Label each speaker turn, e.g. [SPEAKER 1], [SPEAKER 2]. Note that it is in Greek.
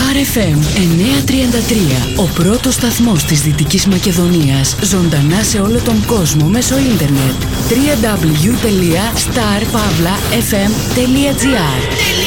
[SPEAKER 1] Star FM 933, ο πρώτος σταθμός της Δυτικής Μακεδονίας, ζωντανά σε όλο τον κόσμο μέσω ίντερνετ. www.starpavlafm.gr